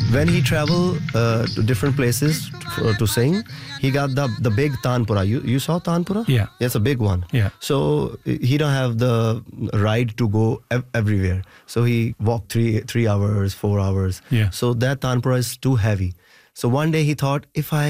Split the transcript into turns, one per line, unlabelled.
when he traveled to different places to sing, he got the big Tanpura. You saw Tanpura?
Yeah.
It's a big one.
Yeah.
So he don't have the ride to go everywhere. So he walked 3 hours, 4 hours.
Yeah.
So that Tanpura is too heavy. So one day he thought, if I